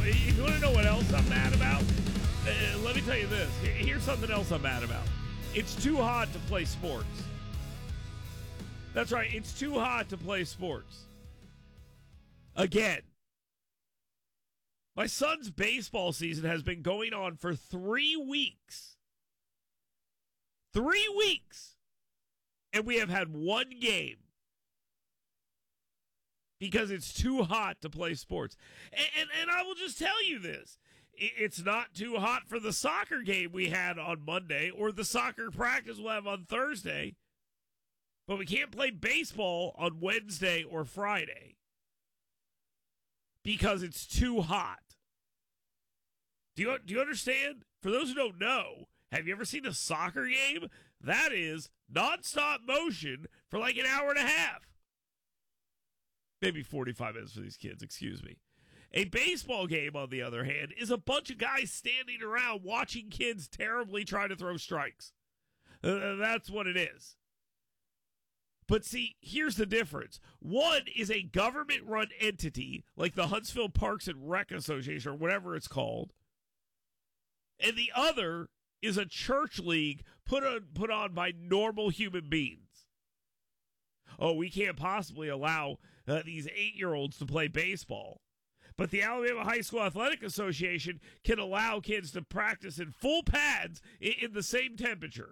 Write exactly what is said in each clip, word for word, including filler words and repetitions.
You want to know what else I'm mad about? Uh, let me tell you this. Here's something else I'm mad about. It's too hot to play sports. That's right. It's too hot to play sports. Again. My son's baseball season has been going on for three weeks. Three weeks. And we have had one game. Because it's too hot to play sports. And, and, and I will just tell you this. It's not too hot for the soccer game we had on Monday or the soccer practice we'll have on Thursday. But we can't play baseball on Wednesday or Friday. Because it's too hot. Do you, do you understand? For those who don't know, have you ever seen a soccer game? That is nonstop motion for like an hour and a half. Maybe forty-five minutes for these kids, excuse me. A baseball game, on the other hand, is a bunch of guys standing around watching kids terribly try to throw strikes. Uh, that's what it is. But see, here's the difference. One is a government-run entity, like the Huntsville Parks and Rec Association, or whatever it's called. And the other is a church league put on, put on by normal human beings. Oh, we can't possibly allow uh, these eight-year-olds to play baseball. But the Alabama High School Athletic Association can allow kids to practice in full pads in, in the same temperature.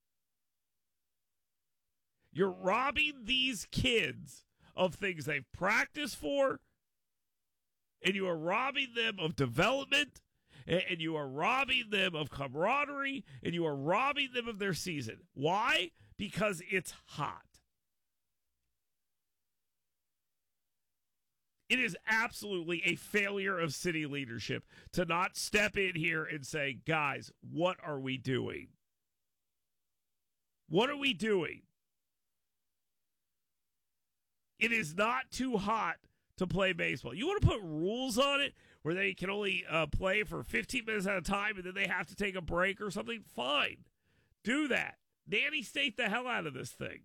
You're robbing these kids of things they've practiced for, and you are robbing them of development, and, and you are robbing them of camaraderie, and you are robbing them of their season. Why? Because it's hot. It is absolutely a failure of city leadership to not step in here and say, guys, what are we doing? What are we doing? It is not too hot to play baseball. You want to put rules on it where they can only uh, play for fifteen minutes at a time and then they have to take a break or something? Fine. Do that. Nanny state the hell out of this thing.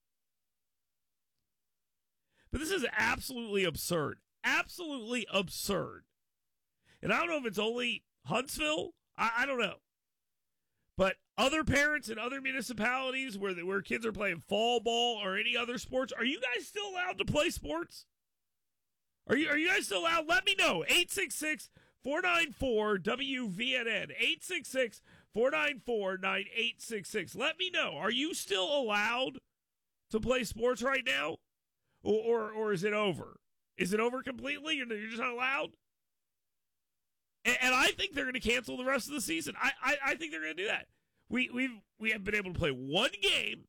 But this is absolutely absurd. Absolutely absurd. And I don't know if it's only Huntsville. I, I don't know. But other parents in other municipalities where, the, where kids are playing fall ball or any other sports, are you guys still allowed to play sports? Are you, are you guys still allowed? Let me know. eight six six, four nine four, W V N N. eight six six, four nine four, nine eight six six. Let me know. Are you still allowed to play sports right now? Or, or or is it over? Is it over completely? You're, you're just not allowed? And, and I think they're going to cancel the rest of the season. I, I, I think they're going to do that. We we've we have been able to play one game,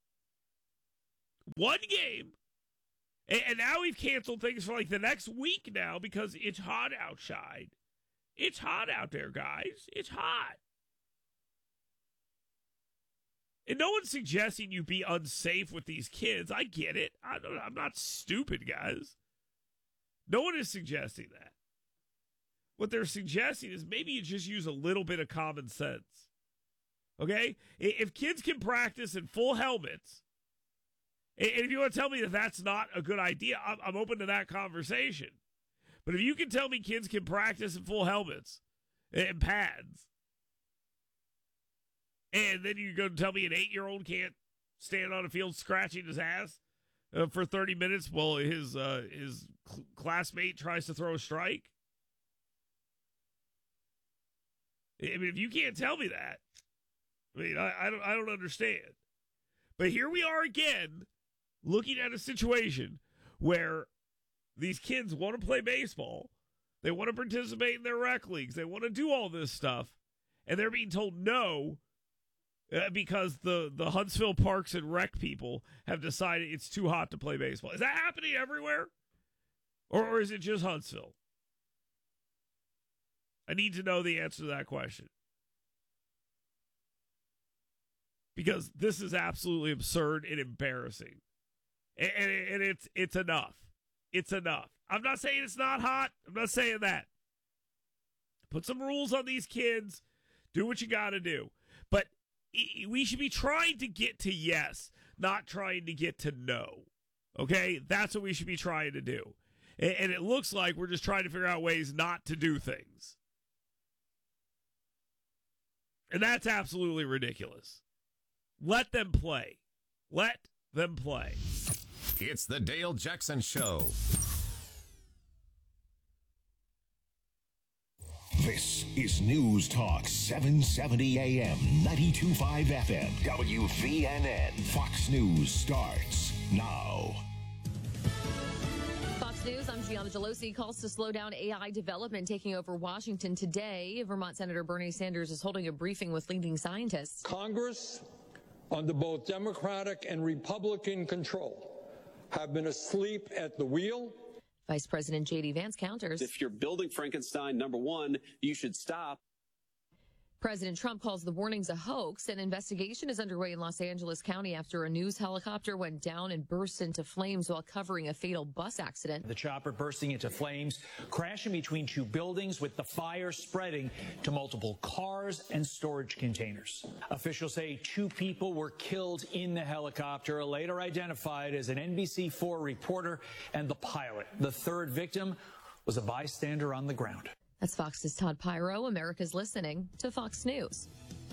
one game, and, and now we've canceled things for like the next week now because it's hot outside. It's hot out there, guys. It's hot. And no one's suggesting you be unsafe with these kids. I get it. I don't, I'm not stupid, guys. No one is suggesting that. What they're suggesting is maybe you just use a little bit of common sense. Okay? If kids can practice in full helmets, and if you want to tell me that that's not a good idea, I'm, I'm open to that conversation. But if you can tell me kids can practice in full helmets and pads, and then you're going to tell me an eight-year-old can't stand on a field scratching his ass uh, for thirty minutes while his uh, his cl- classmate tries to throw a strike? I mean, if you can't tell me that, I mean, I, I don't I don't understand. But here we are again, looking at a situation where these kids want to play baseball, they want to participate in their rec leagues, they want to do all this stuff, and they're being told no. Uh, because the, the Huntsville Parks and Rec people have decided it's too hot to play baseball. Is that happening everywhere? Or, or is it just Huntsville? I need to know the answer to that question. Because this is absolutely absurd and embarrassing. And, and, and it's, it's enough. It's enough. I'm not saying it's not hot. I'm not saying that. Put some rules on these kids. Do what you got to do. But we should be trying to get to yes, not trying to get to no. Okay? That's what we should be trying to do. and, and it looks like we're just trying to figure out ways not to do things. And that's absolutely ridiculous. Let them play. Let them play. It's the Dale Jackson Show. This is News Talk seven seventy A M, ninety-two point five F M, W V N N. Fox News starts now. Fox News, I'm Gianna Gelosi. Calls to slow down A I development taking over Washington today. Vermont Senator Bernie Sanders is holding a briefing with leading scientists. Congress, under both Democratic and Republican control, have been asleep at the wheel. Vice President J D Vance counters. If you're building Frankenstein, number one, you should stop. President Trump calls the warnings a hoax. An investigation is underway in Los Angeles County after a news helicopter went down and burst into flames while covering a fatal bus accident. The chopper bursting into flames, crashing between two buildings with the fire spreading to multiple cars and storage containers. Officials say two people were killed in the helicopter, later identified as an N B C four reporter and the pilot. The third victim was a bystander on the ground. That's Fox's Todd Pyro. America's listening to Fox News.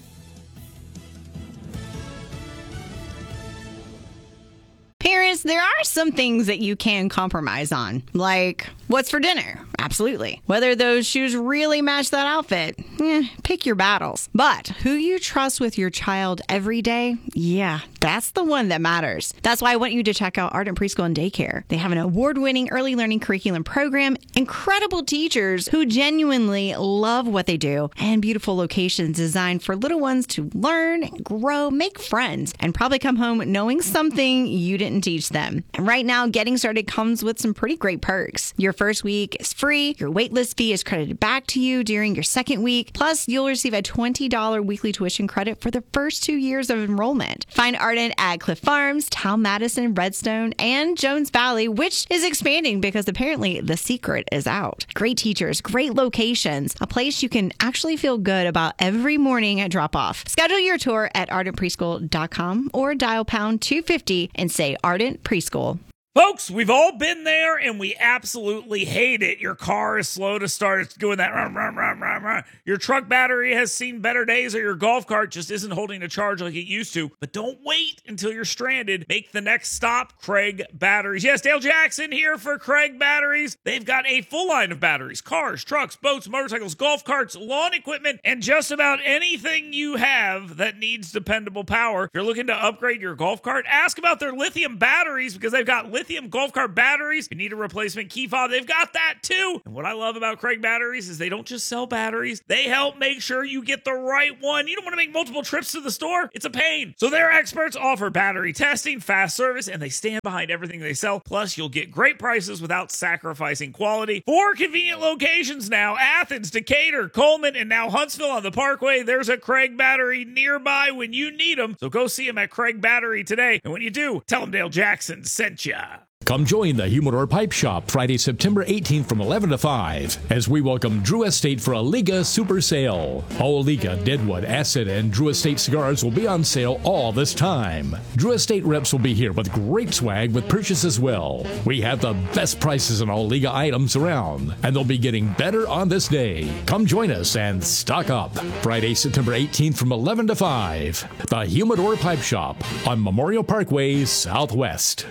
Parents, there are some things that you can compromise on, like what's for dinner. Absolutely. Whether those shoes really match that outfit, eh, pick your battles. But who you trust with your child every day, yeah, that's the one that matters. That's why I want you to check out Ardent Preschool and Daycare. They have an award-winning early learning curriculum program, incredible teachers who genuinely love what they do, and beautiful locations designed for little ones to learn, grow, make friends, and probably come home knowing something you didn't teach them. And right now, getting started comes with some pretty great perks. Your first week is free. Your waitlist fee is credited back to you during your second week. Plus, you'll receive a twenty dollars weekly tuition credit for the first two years of enrollment. Find Ardent at Cliff Farms, Town Madison, Redstone, and Jones Valley, which is expanding because apparently the secret is out. Great teachers, great locations, a place you can actually feel good about every morning at drop-off. Schedule your tour at ardent preschool dot com or dial pound two fifty and say Ardent Preschool. Folks, we've all been there, and we absolutely hate it. Your car is slow to start. It's doing that. Rah, rah, rah, rah, rah. Your truck battery has seen better days, or your golf cart just isn't holding a charge like it used to. But don't wait until you're stranded. Make the next stop, Craig Batteries. Yes, Dale Jackson here for Craig Batteries. They've got a full line of batteries. Cars, trucks, boats, motorcycles, golf carts, lawn equipment, and just about anything you have that needs dependable power. If you're looking to upgrade your golf cart, ask about their lithium batteries because they've got lithium Lithium golf cart batteries. You need a replacement key fob, they've got that too. And what I love about Craig Batteries is they don't just sell batteries, they help make sure you get the right one. You don't want to make multiple trips to the store, it's a pain. So their experts offer battery testing, fast service, and they stand behind everything they sell. Plus, you'll get great prices without sacrificing quality. Four convenient locations now: Athens, Decatur, Coleman, and now Huntsville on the Parkway. There's a Craig Battery nearby when you need them. So go see them at Craig Battery today. And when you do, tell them Dale Jackson sent ya. Come join the Humidor Pipe Shop Friday, September eighteenth from eleven to five as we welcome Drew Estate for a Liga Super Sale. All Liga, Deadwood, Acid, and Drew Estate cigars will be on sale all this time. Drew Estate reps will be here with great swag with purchase as well. We have the best prices on all Liga items around, and they'll be getting better on this day. Come join us and stock up. Friday, September eighteenth from eleven to five. The Humidor Pipe Shop on Memorial Parkway, Southwest.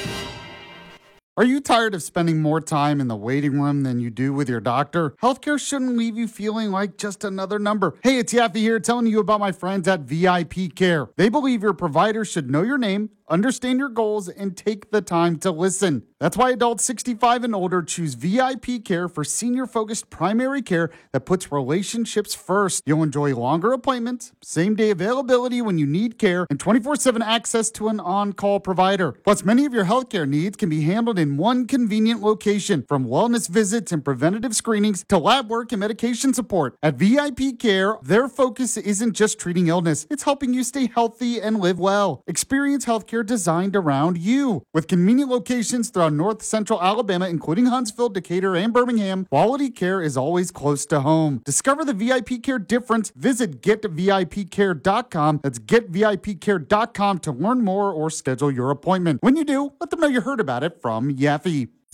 Are you tired of spending more time in the waiting room than you do with your doctor? Healthcare shouldn't leave you feeling like just another number. Hey, it's Yaffe here telling you about my friends at V I P Care. They believe your provider should know your name, understand your goals, and take the time to listen. That's why adults sixty-five and older choose V I P Care for senior-focused primary care that puts relationships first. You'll enjoy longer appointments, same-day availability when you need care, and twenty-four seven access to an on-call provider. Plus, many of your healthcare needs can be handled in one convenient location, from wellness visits and preventative screenings to lab work and medication support. At V I P Care, their focus isn't just treating illness, it's helping you stay healthy and live well. Experience healthcare designed around you. With convenient locations throughout North Central Alabama, including Huntsville, Decatur, and Birmingham, quality care is always close to home. Discover the V I P Care difference. Visit get V I P care dot com. That's get V I P care dot com to learn more or schedule your appointment. When you do, let them know you heard about it from Yaffe.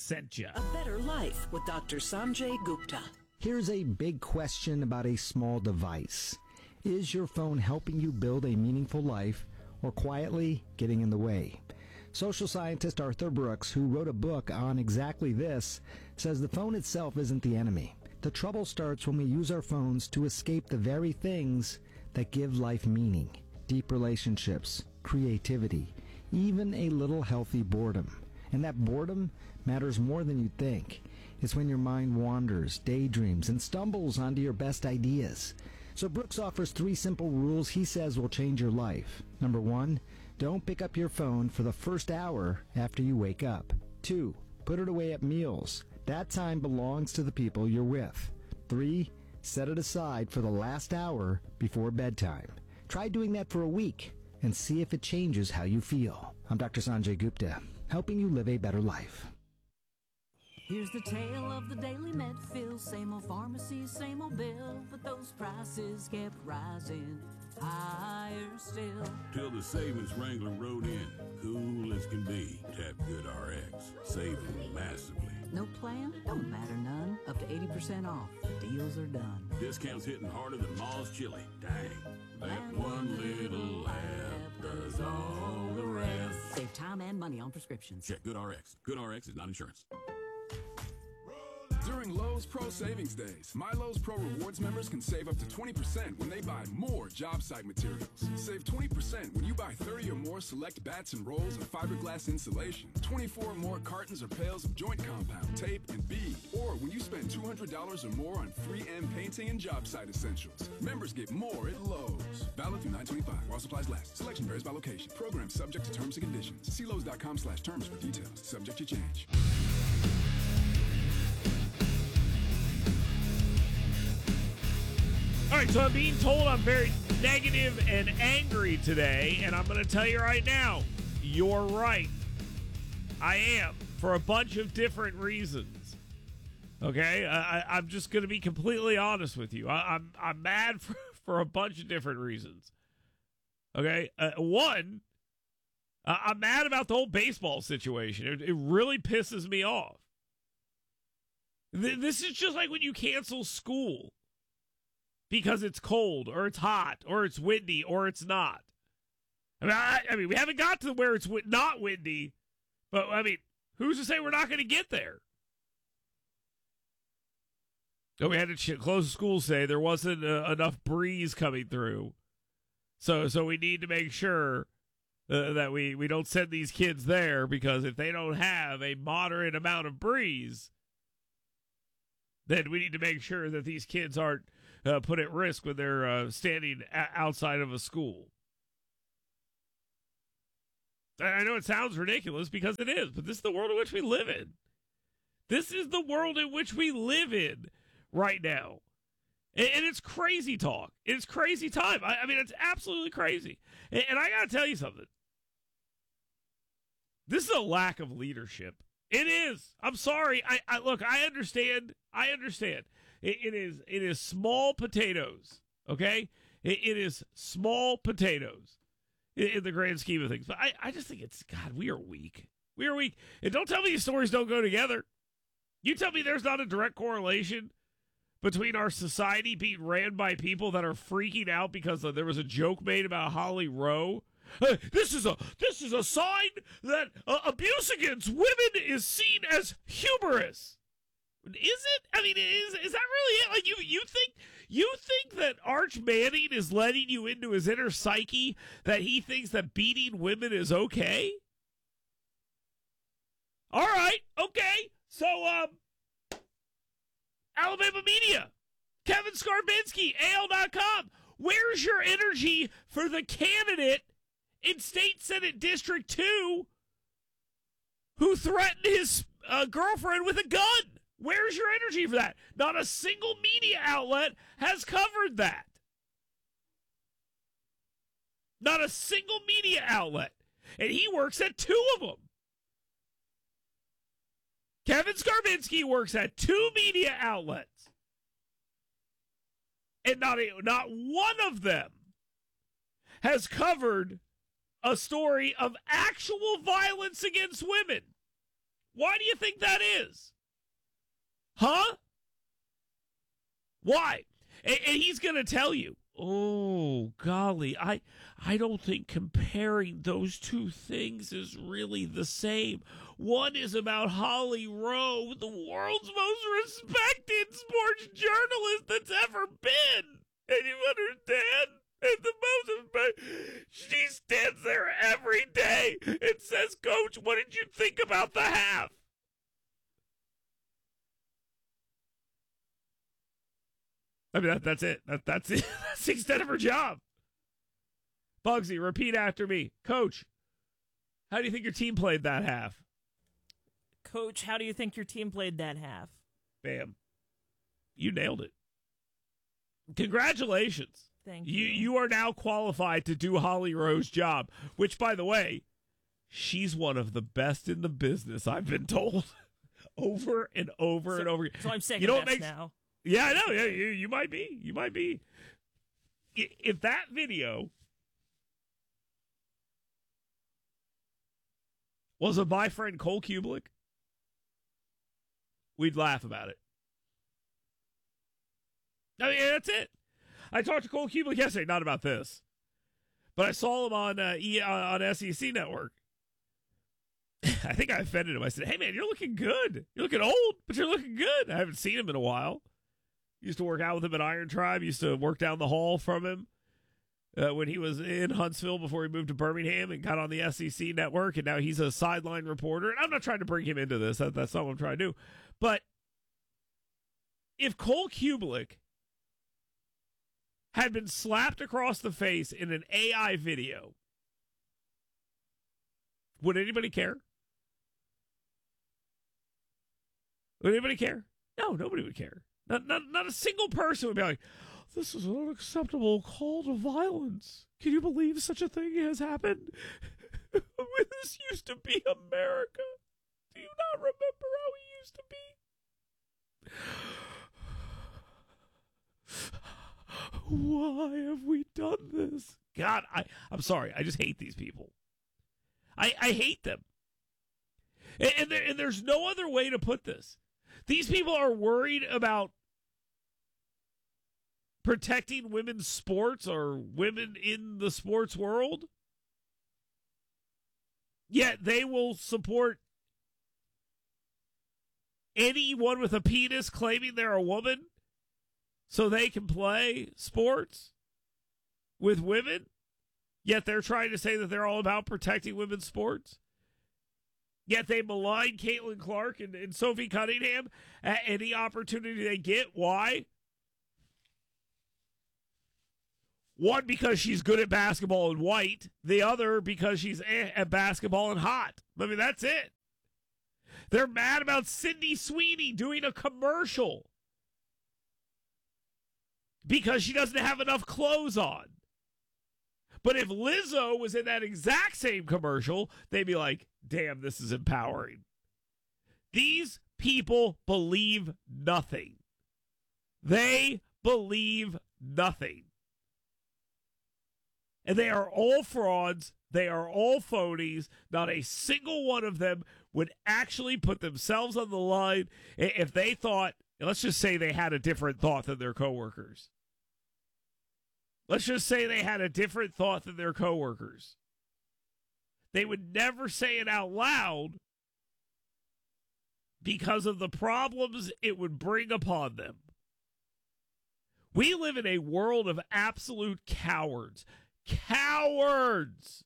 sent you. A Better Life with Doctor Sanjay Gupta. Here's a big question about a small device. Is your phone helping you build a meaningful life or quietly getting in the way? Social scientist Arthur Brooks, who wrote a book on exactly this, says the phone itself isn't the enemy. The trouble starts when we use our phones to escape the very things that give life meaning. Deep relationships, creativity, even a little healthy boredom. And that boredom matters more than you think. It's when your mind wanders, daydreams, and stumbles onto your best ideas. So Brooks offers three simple rules he says will change your life. Number one, don't pick up your phone for the first hour after you wake up. Two, put it away at meals. That time belongs to the people you're with. Three, set it aside for the last hour before bedtime. Try doing that for a week and see if it changes how you feel. I'm Doctor Sanjay Gupta, helping you live a better life. Here's the tale of the daily Medfill. Same old pharmacy, same old bill, but those prices kept rising higher still. Till the savings Wrangler rode in, cool as can be. Tap GoodRx, saving massively. No plan? Don't matter none. Up to eighty percent off. Deals are done. Discounts hitting harder than Ma's chili. Dang. That one little app does all the rest. Save time and money on prescriptions. Check GoodRx. GoodRx is not insurance. During Lowe's Pro Savings Days, My Lowe's Pro Rewards members can save up to twenty percent when they buy more job site materials. Save twenty percent when you buy thirty or more select bats and rolls of fiberglass insulation, twenty-four or more cartons or pails of joint compound, tape, and bead, or when you spend two hundred dollars or more on three M painting and job site essentials. Members get more at Lowe's. Valid through nine twenty-five while supplies last. Selection varies by location. Program subject to terms and conditions. See Lowe's.com slash terms for details. Subject to change. All right, so I'm being told I'm very negative and angry today, and I'm going to tell you right now, you're right. I am, for a bunch of different reasons. Okay? I, I'm just going to be completely honest with you. I, I'm I'm mad for, for a bunch of different reasons. Okay? Uh, one, uh, I'm mad about the whole baseball situation. It, it really pisses me off. Th- this is just like when you cancel school because it's cold, or it's hot, or it's windy, or it's not. I mean, I, I mean, we haven't got to where it's w- not windy, but, I mean, who's to say we're not going to get there? So we had to ch- close the school, say there wasn't uh, enough breeze coming through. So so we need to make sure uh, that we, we don't send these kids there, because if they don't have a moderate amount of breeze, then we need to make sure that these kids aren't Uh, put at risk when they're uh, standing a- outside of a school. I know it sounds ridiculous, because it is, but this is the world in which we live in. This is the world in which we live in right now. And, and it's crazy talk. It's crazy time. I, I mean, it's absolutely crazy. And, and I got to tell you something. This is a lack of leadership. It is. I'm sorry. I, I look, I understand. I understand. It, it is it is small potatoes, okay? It, it is small potatoes in, in the grand scheme of things. But I, I just think it's, God, we are weak. We are weak. And don't tell me these stories don't go together. You tell me there's not a direct correlation between our society being ran by people that are freaking out because uh, there was a joke made about Holly Rowe. Uh, this is a this is a sign that uh, abuse against women is seen as humorous. Is it? I mean, is is that really it? Like you, you think you think that Arch Manning is letting you into his inner psyche, that he thinks that beating women is okay? All right, okay. So, um, Alabama media, Kevin Skarbinski, A L dot com. Where's your energy for the candidate in State Senate District Two who threatened his uh, girlfriend with a gun? Where's your energy for that? Not a single media outlet has covered that. Not a single media outlet. And he works at two of them. Kevin Skarbinski works at two media outlets. And not, a, not one of them has covered a story of actual violence against women. Why do you think that is? Huh? Why? And, and he's going to tell you, oh, golly, I I don't think comparing those two things is really the same. One is about Holly Rowe, the world's most respected sports journalist that's ever been. And you understand? And the most, she stands there every day and says, Coach, what did you think about the half? I mean, that, that's it. That, that's it. That's the extent of her job. Bugsy, repeat after me. Coach, how do you think your team played that half? Coach, how do you think your team played that half? Bam. You nailed it. Congratulations. Thank you. you. You are now qualified to do Holly Rowe's job, which, by the way, she's one of the best in the business, I've been told. over and over so, and over. So I'm second you know best what makes, now. Yeah, I know. Yeah, you, you might be. You might be. If that video was of my friend Cole Kublik, we'd laugh about it. I mean, that's it. I talked to Cole Kublik yesterday, not about this, but I saw him on uh, e, uh, on S E C Network. I think I offended him. I said, hey, man, you're looking good. You're looking old, but you're looking good. I haven't seen him in a while. Used to work out with him at Iron Tribe. Used to work down the hall from him uh, when he was in Huntsville before he moved to Birmingham and got on the S E C Network, and now he's a sideline reporter. And I'm not trying to bring him into this. That, that's not what I'm trying to do. But if Cole Kublik had been slapped across the face in an A I video, would anybody care? Would anybody care? No, nobody would care. Not, not, not a single person would be like, this is an unacceptable call to violence. Can you believe such a thing has happened? This used to be America. Do you not remember how it used to be? Why have we done this? God, I, I'm sorry. I just hate these people. I, I hate them. And, and, there, and there's no other way to put this. These people are worried about protecting women's sports or women in the sports world. Yet they will support anyone with a penis claiming they're a woman so they can play sports with women. Yet they're trying to say that they're all about protecting women's sports. Yet they malign Caitlin Clark and, and Sophie Cunningham at any opportunity they get. Why? One, because she's good at basketball and white. The other, because she's eh at basketball and hot. I mean, that's it. They're mad about Sydney Sweeney doing a commercial because she doesn't have enough clothes on. But if Lizzo was in that exact same commercial, they'd be like, damn, this is empowering. These people believe nothing. They believe nothing. And they are all frauds. They are all phonies. Not a single one of them would actually put themselves on the line if they thought, let's just say they had a different thought than their coworkers. Let's just say they had a different thought than their coworkers. They would never say it out loud because of the problems it would bring upon them. We live in a world of absolute cowards. Cowards!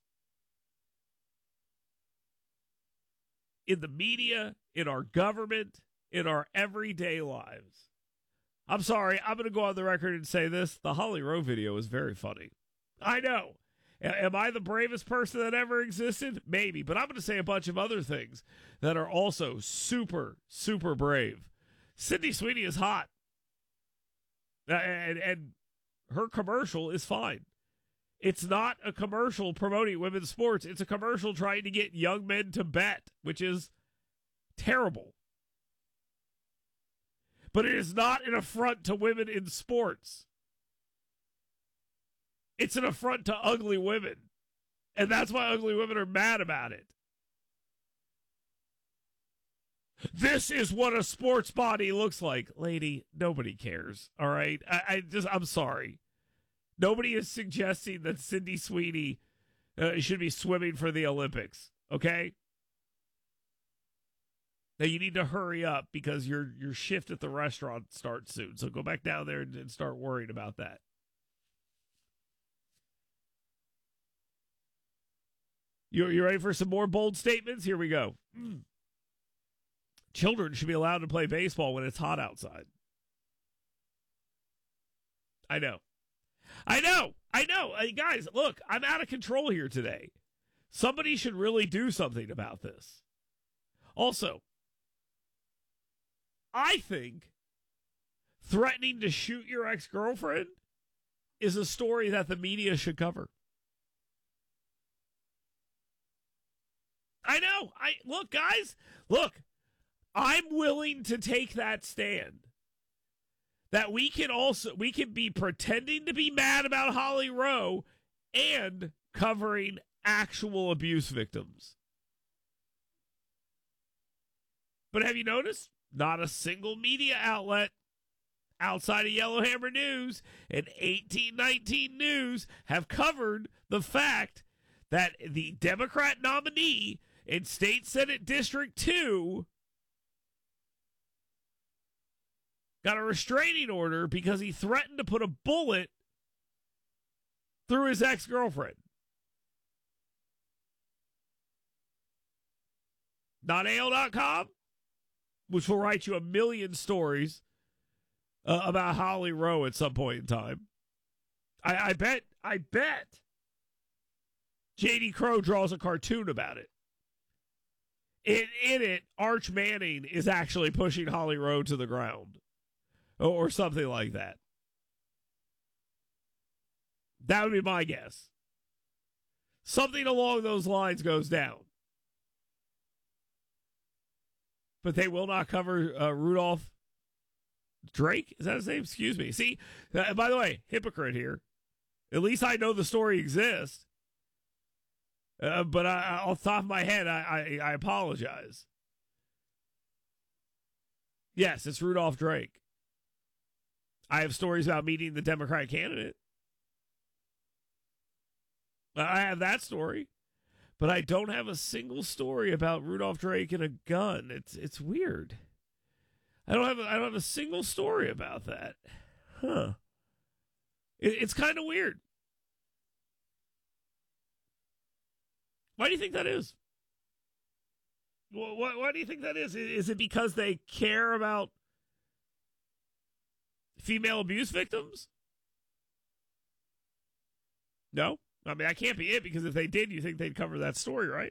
In the media, in our government, in our everyday lives. I'm sorry, I'm going to go on the record and say this. The Holly Rowe video is very funny. I know. A- am I the bravest person that ever existed? Maybe. But I'm going to say a bunch of other things that are also super, super brave. Sydney Sweeney is hot. Uh, and, and her commercial is fine. It's not a commercial promoting women's sports. It's a commercial trying to get young men to bet, which is terrible. But it is not an affront to women in sports. It's an affront to ugly women. And that's why ugly women are mad about it. This is what a sports body looks like. Lady, nobody cares, all right? I, I just, I'm sorry. Nobody is suggesting that Sydney Sweeney uh, should be swimming for the Olympics, okay? Now, you need to hurry up because your your shift at the restaurant starts soon. So go back down there and, and start worrying about that. You, you ready for some more bold statements? Here we go. Mm. Children should be allowed to play baseball when it's hot outside. I know. I know. I know. Hey, guys, look, I'm out of control here today. Somebody should really do something about this. Also, I think threatening to shoot your ex-girlfriend is a story that the media should cover. I know. I look, guys, look, I'm willing to take that stand. That we can also we can be pretending to be mad about Holly Rowe and covering actual abuse victims. But have you noticed? Not a single media outlet outside of Yellowhammer News and eighteen nineteen News have covered the fact that the Democrat nominee in State Senate District two got a restraining order because he threatened to put a bullet through his ex-girlfriend. Not A O dot com, which will write you a million stories uh, about Holly Rowe at some point in time. I, I bet, I bet J D Crowe draws a cartoon about it. In, in it, Arch Manning is actually pushing Holly Rowe to the ground. Or something like that. That would be my guess. Something along those lines goes down. But they will not cover uh, Rudolph Drake? Is that his name? Excuse me. See, uh, by the way, hypocrite here. At least I know the story exists. Uh, but I, off the top of my head, I, I, I apologize. Yes, it's Rudolph Drake. I have stories about meeting the Democratic candidate. I have that story. But I don't have a single story about Rudolph Drake and a gun. It's it's weird. I don't have a, I don't have a single story about that. Huh. It, it's kind of weird. Why do you think that is? Why, why do you think that is? Is it because they care about female abuse victims? No? I mean, that can't be it, because if they did, you think they'd cover that story, right?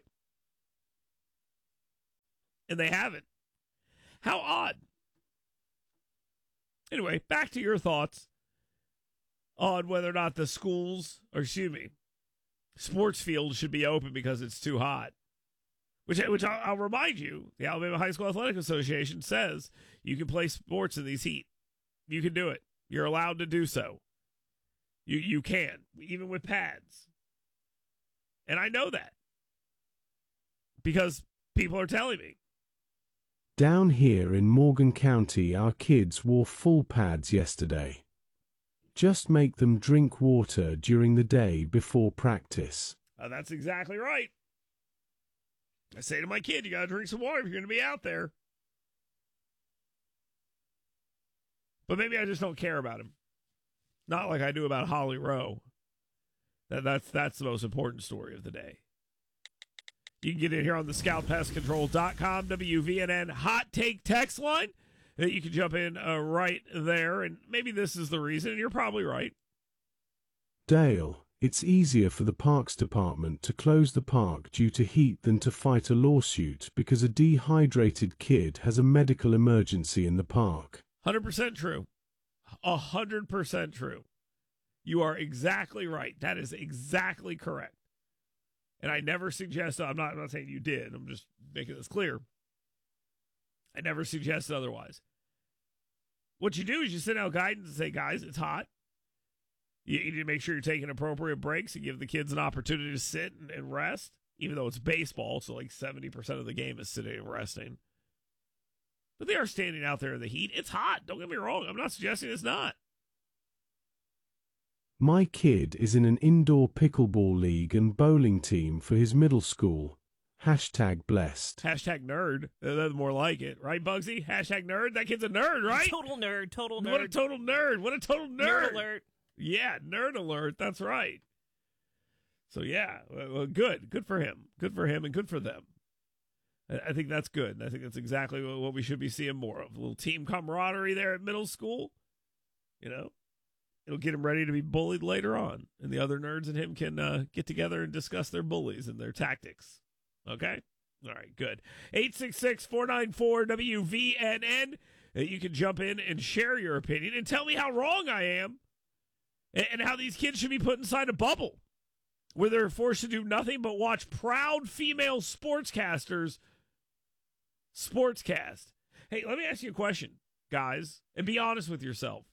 And they haven't. How odd. Anyway, back to your thoughts on whether or not the schools, or excuse me, sports fields should be open because it's too hot. Which, which I'll, I'll remind you, the Alabama High School Athletic Association says you can play sports in these heat. You can do it. You're allowed to do so. You you can, even with pads. And I know that because people are telling me. Down here in Morgan County, our kids wore full pads yesterday. Just make them drink water during the day before practice. Uh, that's exactly right. I say to my kid, you got to drink some water if you're going to be out there. But maybe I just don't care about him. Not like I do about Holly Rowe. That, that's, that's the most important story of the day. You can get it here on the scout pest control dot com, W V N N hot take text line. You can jump in uh, right there, and maybe this is the reason, and you're probably right. Dale, it's easier for the Parks Department to close the park due to heat than to fight a lawsuit because a dehydrated kid has a medical emergency in the park. one hundred percent true. one hundred percent true. You are exactly right. That is exactly correct. And I never suggest, I'm not, I'm not saying you did, I'm just making this clear. I never suggested otherwise. What you do is you send out guidance and say, guys, it's hot. You, you need to make sure you're taking appropriate breaks and give the kids an opportunity to sit and, and rest, even though it's baseball, so like seventy percent of the game is sitting and resting. But they are standing out there in the heat. It's hot. Don't get me wrong. I'm not suggesting it's not. My kid is in an indoor pickleball league and bowling team for his middle school. Hashtag blessed. Hashtag nerd. That's more like it. Right, Bugsy? Hashtag nerd. That kid's a nerd, right? Total nerd. Total nerd. What a total nerd. What a total nerd. Nerd alert. Yeah, nerd alert. That's right. So, yeah, well, good. Good for him. Good for him and good for them. I think that's good. I think that's exactly what we should be seeing more of. A little team camaraderie there at middle school. You know, it'll get him ready to be bullied later on. And the other nerds and him can uh, get together and discuss their bullies and their tactics. Okay? All right, good. eight six six, four nine four, W V N N. You can jump in and share your opinion and tell me how wrong I am and how these kids should be put inside a bubble where they're forced to do nothing but watch proud female sportscasters sportscast. Hey, let me ask you a question, guys, and be honest with yourself.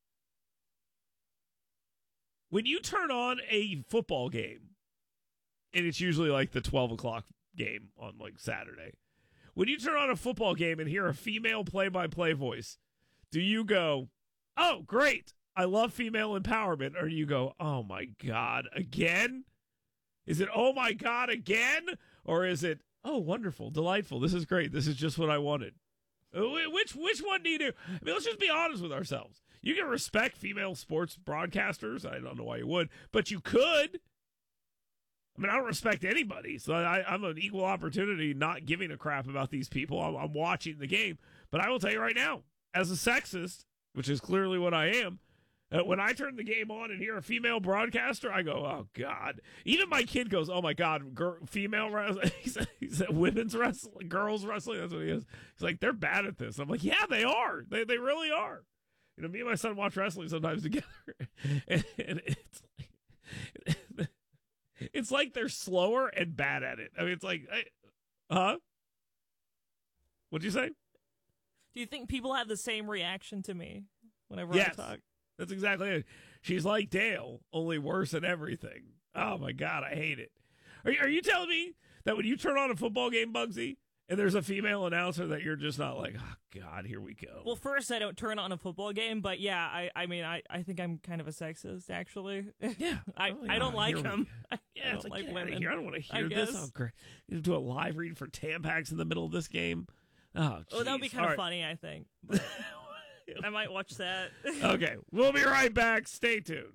When you turn on a football game, and it's usually like the twelve o'clock game on like Saturday, when you turn on a football game and hear a female play-by-play voice, do you go, oh, great, I love female empowerment, or do you go, oh my God, again? Is it, oh my God, again? Or is it, oh, wonderful, delightful, this is great, this is just what I wanted? Which which one do you do? I mean, let's just be honest with ourselves. You can respect female sports broadcasters. I don't know why you would, but you could. I mean, I don't respect anybody, so I, I'm an equal opportunity not giving a crap about these people. I'm, I'm watching the game. But I will tell you right now, as a sexist, which is clearly what I am, uh, when I turn the game on and hear a female broadcaster, I go, oh, God. Even my kid goes, oh, my God, gir- female wrestling. he, said, he said women's wrestling, girls wrestling. That's what he is. He's like, they're bad at this. I'm like, yeah, they are. They they really are. You know, me and my son watch wrestling sometimes together. and, and it's like, it's like they're slower and bad at it. I mean, it's like, I, huh? What'd you say? Do you think people have the same reaction to me whenever yes. I talk? That's exactly it. She's like Dale, only worse at everything. Oh, my God, I hate it. Are, are you telling me that when you turn on a football game, Bugsy, and there's a female announcer that you're just not like, oh, God, here we go? Well, first, I don't turn on a football game, but yeah, I, I mean, I, I think I'm kind of a sexist, actually. Yeah. I, oh, I don't like we, them. Yeah, I it's don't like, like get women. Here. I don't want to hear I this. guess. Oh, great. You do a live read for Tampax in the middle of this game? Oh, oh that would be kind All of right. funny, I think. I might watch that. Okay, we'll be right back. Stay tuned.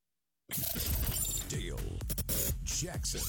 Dale Jackson.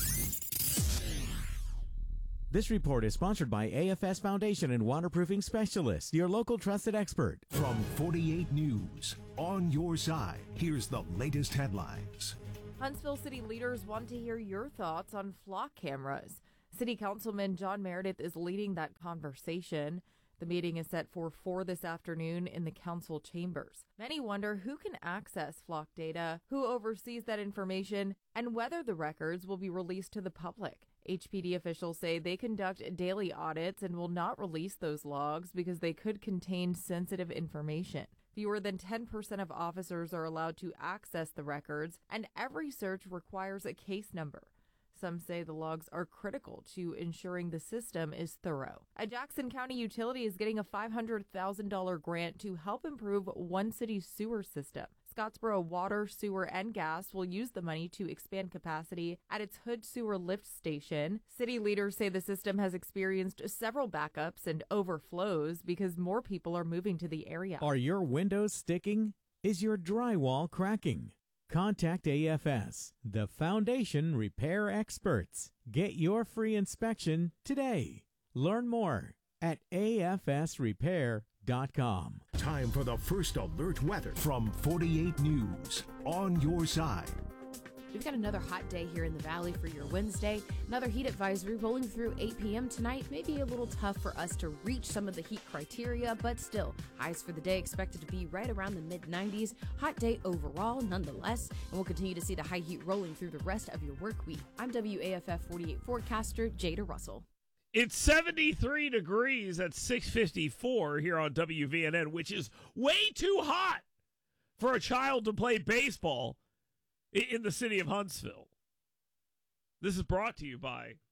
This report is sponsored by A F S Foundation and Waterproofing Specialists, your local trusted expert. From forty-eight News, on your side, here's the latest headlines. Huntsville city leaders want to hear your thoughts on flock cameras. City Councilman John Meredith is leading that conversation. The meeting is set for four this afternoon in the council chambers. Many wonder who can access flock data, who oversees that information, and whether the records will be released to the public. H P D officials say they conduct daily audits and will not release those logs because they could contain sensitive information. Fewer than ten percent of officers are allowed to access the records, and every search requires a case number. Some say the logs are critical to ensuring the system is thorough. A Jackson County utility is getting a five hundred thousand dollars grant to help improve one city's sewer system. Scottsboro Water, Sewer, and Gas will use the money to expand capacity at its Hood Sewer Lift Station. City leaders say the system has experienced several backups and overflows because more people are moving to the area. Are your windows sticking? Is your drywall cracking? Contact A F S, the Foundation Repair Experts. Get your free inspection today. Learn more at A F S repair dot com. Time for the first alert weather from forty-eight News, on your side. We've got another hot day here in the valley for your Wednesday. Another heat advisory rolling through eight p.m. tonight. Maybe a little tough for us to reach some of the heat criteria, but still, highs for the day expected to be right around the mid nineties. Hot day overall, nonetheless, and we'll continue to see the high heat rolling through the rest of your work week. I'm W A F F forty-eight forecaster Jada Russell. It's seventy-three degrees at six fifty-four here on W V N N, which is way too hot for a child to play baseball in the city of Huntsville. This is brought to you by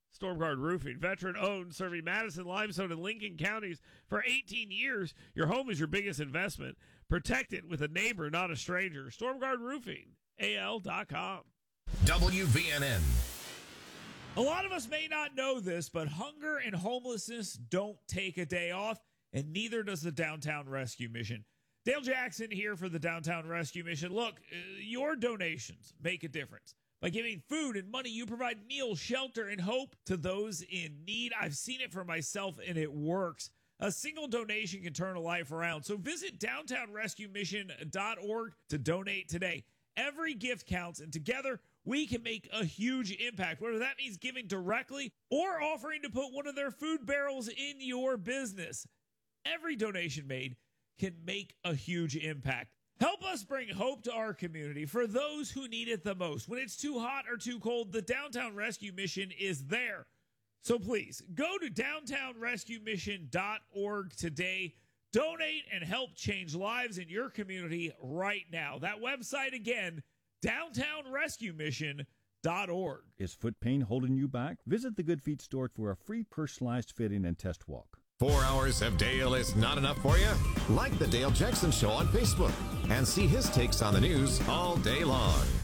Stormguard Roofing, veteran-owned, serving Madison, Limestone, and Lincoln counties for eighteen years. Your home is your biggest investment. Protect it with a neighbor, not a stranger. Stormguard Roofing, A L dot com. W V N N. A lot of us may not know this, but hunger and homelessness don't take a day off, and neither does the Downtown Rescue Mission. Dale Jackson here for the Downtown Rescue Mission. Look, uh, your donations make a difference. By giving food and money, you provide meals, shelter, and hope to those in need. I've seen it for myself, and it works. A single donation can turn a life around. So visit downtown rescue mission dot org to donate today. Every gift counts, and together we can make a huge impact, whether that means giving directly or offering to put one of their food barrels in your business. Every donation made can make a huge impact. Help us bring hope to our community for those who need it the most. When it's too hot or too cold, the Downtown Rescue Mission is there. So please, go to downtown rescue mission dot org today. Donate and help change lives in your community right now. That website again, downtown rescue mission dot org. Is foot pain holding you back? Visit the Good Feet store for a free personalized fitting and test walk. Four hours of Dale is not enough for you? Like the Dale Jackson Show on Facebook and see his takes on the news all day long.